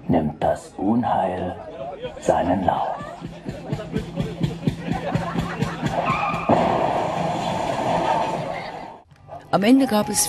nimmt das Unheil seinen Lauf. Am Ende gab es